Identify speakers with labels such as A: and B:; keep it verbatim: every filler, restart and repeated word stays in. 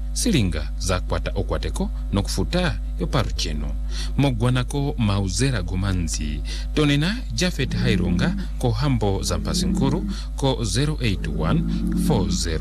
A: silinga za kwata okwateko nokufuta yoparu chino. Mogwanako mauzera gomanzi. Tonena Jafet Haironga ko hambo za mpasinkuru ko zero eight one four zero